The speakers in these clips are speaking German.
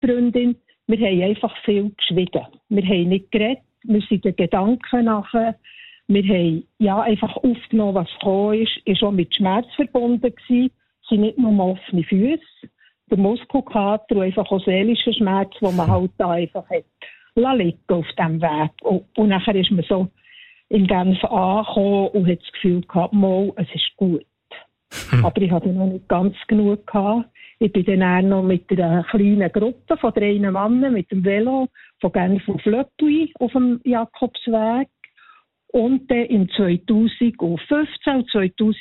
Freundin, wir haben einfach viel geschwiegen. Wir haben nicht geredet, wir sind den Gedanken nachher. Wir haben einfach aufgenommen, was gekommen ist. Ist auch mit Schmerz verbunden gewesen. Es sind nicht nur offene Füße, der Muskelkater und einfach auch seelischer Schmerz, den man halt da einfach hat liegen auf diesem Weg. Und nachher ist man so in Genf angekommen und hat das Gefühl gehabt, mal, es ist gut. Aber ich hatte noch nicht ganz genug gehabt. Ich bin dann auch noch mit einer kleinen Gruppe von 3 Männern mit dem Velo von Genf auf Löttui auf dem Jakobsweg. Und dann im 2015 und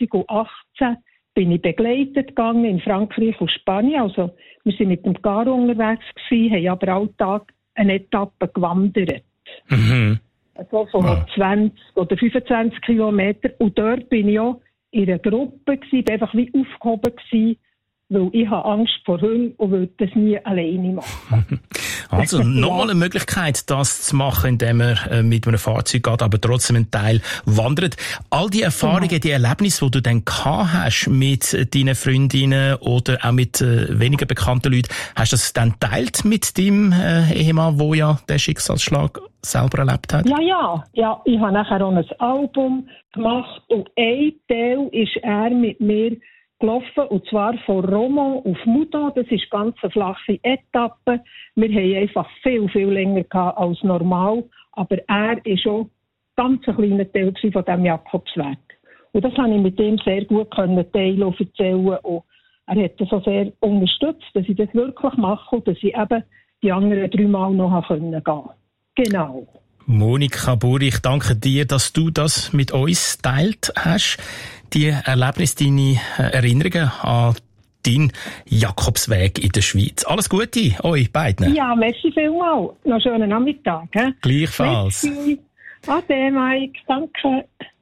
2018 bin ich begleitet gegangen in Frankreich und Spanien. Also wir sind mit dem Car unterwegs gewesen, haben aber alltag eine Etappe gewandert. Mhm. Also von 20 oder 25 Kilometern. Und dort bin ich auch in einer Gruppe gewesen, bin einfach wie aufgehoben gewesen, weil ich habe Angst vor Hunden und will das nie alleine machen. Also nochmal eine Möglichkeit, das zu machen, indem man mit einem Fahrzeug geht, aber trotzdem einen Teil wandert. All die Erfahrungen, die Erlebnisse, die du dann gehabt hast mit deinen Freundinnen oder auch mit weniger bekannten Leuten, hast du das dann geteilt mit deinem Ehemann, der ja den Schicksalsschlag selber erlebt hat? Ja. Ich habe nachher auch ein Album gemacht und ein Teil ist er mit mir gelaufen, und zwar von Romont auf Moudon. Das ist ganz eine flache Etappe. Wir haben einfach viel, viel länger gehabt als normal. Aber er war schon ganz ein kleiner Teil von diesem Jakobsweg. Und das konnte ich mit ihm sehr gut teilen und erzählen. Und er hat das auch sehr unterstützt, dass ich das wirklich mache und dass ich eben die anderen 3 Mal noch gehen konnte. Genau. Monika Buri, ich danke dir, dass du das mit uns teilt hast. Die Erlebnisse, deine Erinnerungen an deinen Jakobsweg in der Schweiz. Alles Gute, euch beiden. Ja, merci vielmals. Noch einen schönen Nachmittag. Gleichfalls. Merci. Ade, Mike. Danke.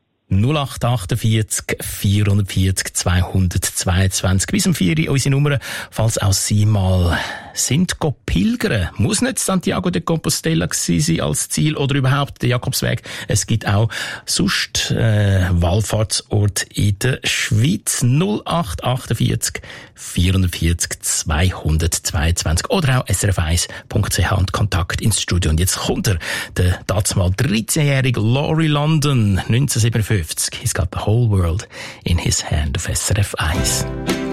0848 440 222. Bis um 4 Uhr unsere Nummer, falls auch Sie mal sind pilgern. Muss nicht Santiago de Compostela sein als Ziel oder überhaupt der Jakobsweg. Es gibt auch sonst Wallfahrtsorte in der Schweiz. 0848 440 222 oder auch srf1.ch und Kontakt ins Studio. Und jetzt kommt der dazumal 13-jährige Laurie London, 1957. He's got the whole world in his hand auf SRF 1.